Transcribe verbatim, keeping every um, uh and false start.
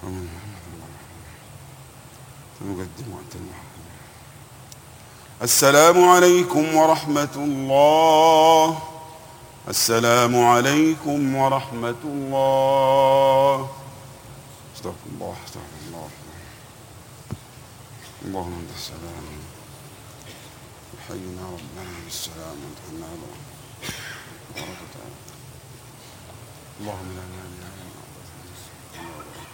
المقدم وأنت المؤخر. السلام عليكم ورحمة الله. السلام عليكم ورحمة الله. استغفر الله استغفر الله. اللهم أنت السلام حينا ربنا بالسلام وانتهنا اللهم لا اله الا انت